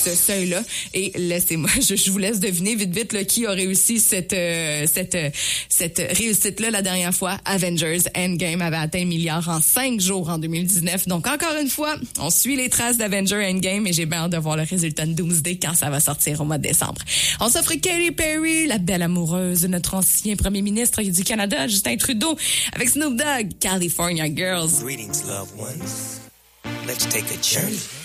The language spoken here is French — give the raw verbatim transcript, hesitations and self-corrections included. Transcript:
ce seuil-là. Et laissez-moi, je, je vous laisse deviner vite vite là, qui a réussi cette euh, cette euh, cette réussite-là la dernière fois. Avengers Endgame avait atteint le milliard en cinq jours en deux mille dix-neuf. Donc encore une fois, on suit les traces d'Avengers Endgame et j'ai bien hâte de voir le résultat de Doomsday quand ça va sortir au mois de décembre. On s'offre Katy Perry, la belle amoureuse de notre ancien premier ministre du Canada, Justin Trudeau, avec Snoop Dogg, California Girls. Greetings, loved ones. Let's take a journey.